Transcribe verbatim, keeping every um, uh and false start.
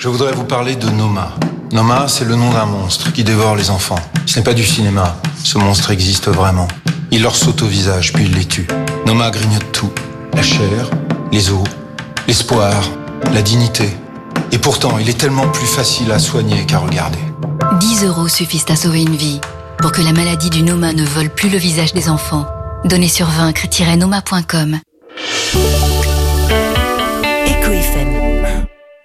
Je voudrais vous parler de Noma. Noma, c'est le nom d'un monstre qui dévore les enfants. Ce n'est pas du cinéma. Ce monstre existe vraiment. Il leur saute au visage, puis il les tue. Noma grignote tout. La chair, les os, l'espoir, la dignité. Et pourtant, il est tellement plus facile à soigner qu'à regarder. dix euros suffisent à sauver une vie. Pour que la maladie du Noma ne vole plus le visage des enfants, donnez sur vaincre tiret noma point com.